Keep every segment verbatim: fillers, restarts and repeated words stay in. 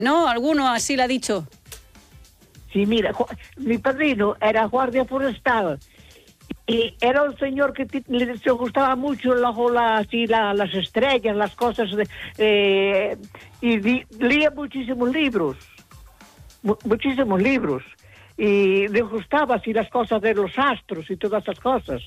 ¿no? ¿Alguno así le ha dicho? Sí, mira, mi padrino era guardia forestal y era un señor que le gustaba mucho la, la, así, la, las estrellas, las cosas, de, eh, y di, leía muchísimos libros, mu muchísimos libros, y le gustaba así las cosas de los astros y todas esas cosas.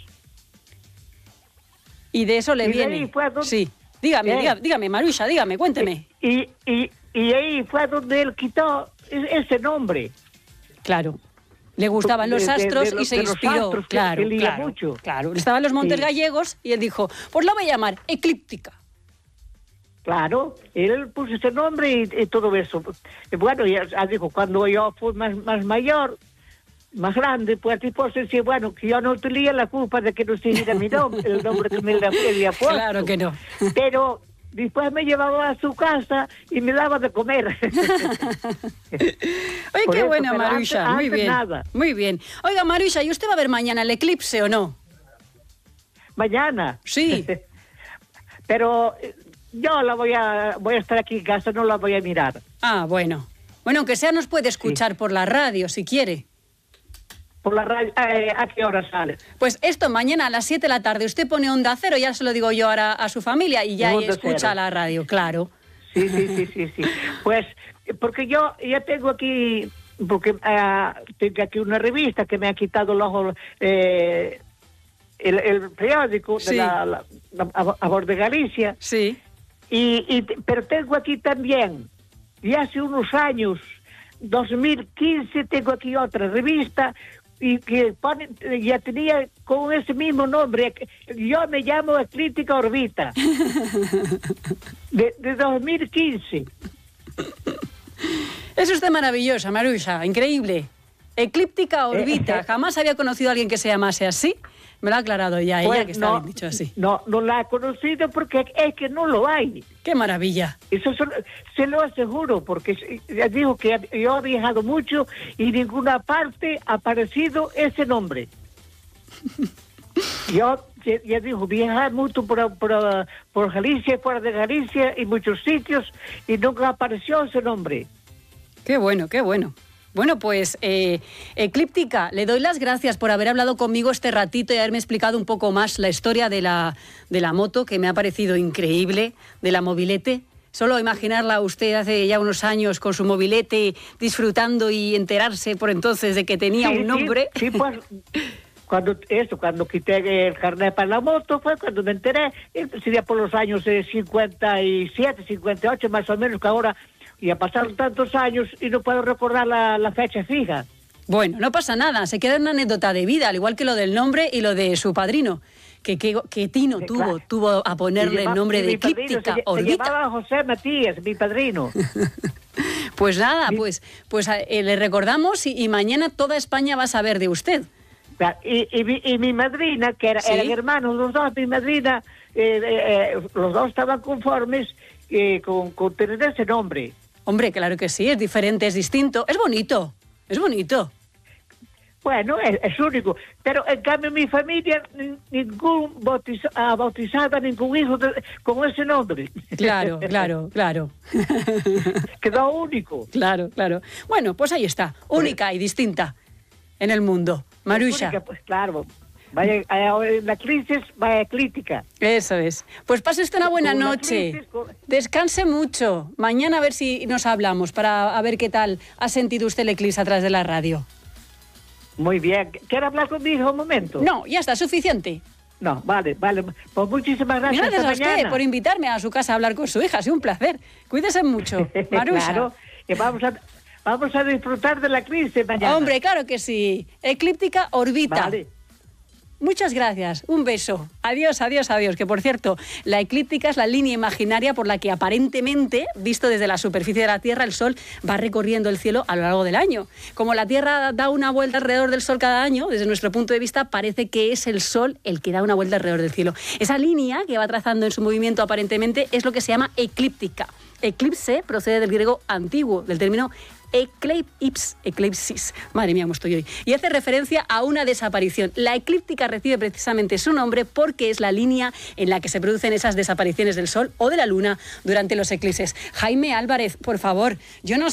Y de eso le y viene. Ahí fue donde, sí, dígame, eh, dígame, dígame, Maruxa, dígame, cuénteme. Y, y, y ahí fue donde él quitó ese nombre. Claro. Le gustaban los astros de, de, de, y se de inspiró. Astros, claro, que, que claro, mucho. claro. Estaban los Montes sí. Gallegos y él dijo, pues la voy a llamar Eclíptica. Claro, él puso ese nombre y, y todo eso. Bueno, ya dijo, cuando yo fui más, más mayor, más grande, pues tipo se decía, bueno, que yo no tenía la culpa de que no siguiera mi nombre, el nombre que me había puesto. Claro que no. Pero después me llevaba a su casa y me daba de comer. Oye, qué eso, buena, Maruxa, muy bien. Nada. Muy bien. Oiga, Maruxa, ¿y usted va a ver mañana el eclipse o no? ¿Mañana? Sí. Pero yo la voy a, voy a estar aquí en casa, no la voy a mirar. Ah, bueno. Bueno, aunque sea nos puede escuchar sí. por la radio, si quiere. Por la radio, eh, ¿a qué hora sale? Pues esto, mañana a las siete de la tarde, usted pone Onda Cero, ya se lo digo yo ahora a su familia, y ya ahí escucha cero. La radio, claro. Sí, sí, sí, sí, sí. Pues, porque yo ya tengo aquí, porque uh, tengo aquí una revista que me ha quitado los, eh, el, el periódico sí. de la, la, la, a, a Voz de Galicia. Sí. Y, y, pero tengo aquí también, y hace unos años, dos mil quince, tengo aquí otra revista, y que pone, ya tenía con ese mismo nombre. Yo me llamo Eclíptica Orbita de, de dos mil quince. Eso está maravillosa, Maruxa, increíble. Eclíptica Orbita, eh, jamás había conocido a alguien que se llamase así. Me lo ha aclarado ya ella, pues que está no, bien dicho así. No, no la he conocido porque es que no lo hay. ¡Qué maravilla! Eso se, se lo aseguro, porque ya digo que yo he viajado mucho y en ninguna parte ha aparecido ese nombre. Yo, ya digo, viajé mucho por, por, por Galicia, fuera de Galicia, y muchos sitios, y nunca apareció ese nombre. ¡Qué bueno, qué bueno! Bueno, pues, eh, Eclíptica, le doy las gracias por haber hablado conmigo este ratito y haberme explicado un poco más la historia de la, de la moto, que me ha parecido increíble, de la mobilete. Solo imaginarla usted hace ya unos años con su mobilete, disfrutando y enterarse por entonces de que tenía sí, un nombre. Sí, sí, pues, cuando, eso, cuando quité el carnet para la moto fue cuando me enteré, sería por los años eh, cincuenta y siete, cincuenta y ocho más o menos, que ahora... Ya pasaron tantos años y no puedo recordar la, la fecha fija. Bueno, no pasa nada, se queda una anécdota de vida, al igual que lo del nombre y lo de su padrino. Que, que, que Tino sí, tuvo, claro. tuvo a ponerle lleva, el nombre de Eclíptica Orbita. Se llamaba José Matías, mi padrino. Pues nada, mi... pues, pues eh, le recordamos y, y mañana toda España va a saber de usted. Y, y, mi, y mi madrina, que era, ¿sí? eran hermanos los dos, mi madrina, eh, eh, los dos estaban conformes eh, con, con tener ese nombre. Hombre, claro que sí, es diferente, es distinto, es bonito, es bonito. Bueno, es, es único, pero en cambio mi familia, ningún bautiza, ha bautizado a ningún hijo de, con ese nombre. Claro, claro, claro. Quedó único. Claro, claro. Bueno, pues ahí está, única y distinta en el mundo. Maruxa. Única, pues claro. Vaya, la crisis, vaya crítica. Eso es. Pues pase usted una buena noche. Crisis, con... Descanse mucho. Mañana a ver si nos hablamos para a ver qué tal ha sentido usted el eclipse atrás de la radio. Muy bien. ¿Quiere hablar conmigo un momento? No, ya está, suficiente. No, vale, vale. Pues muchísimas gracias. Gracias a usted mañana. Por invitarme a su casa a hablar con su hija. Ha sido un placer. Cuídese mucho, Maruxa. Claro, que vamos a, vamos a disfrutar de la crisis mañana. Hombre, claro que sí. Eclíptica Orbita. Vale. Muchas gracias, un beso. Adiós, adiós, adiós. Que por cierto, la eclíptica es la línea imaginaria por la que aparentemente, visto desde la superficie de la Tierra, el Sol va recorriendo el cielo a lo largo del año. Como la Tierra da una vuelta alrededor del Sol cada año, desde nuestro punto de vista parece que es el Sol el que da una vuelta alrededor del cielo. Esa línea que va trazando en su movimiento aparentemente es lo que se llama eclíptica. eclipse procede del griego antiguo, del término eclipsis, eclipsis, madre mía, cómo estoy hoy, y hace referencia a una desaparición. La eclíptica recibe precisamente su nombre porque es la línea en la que se producen esas desapariciones del Sol o de la Luna durante los eclipses. Jaime Álvarez, por favor, yo no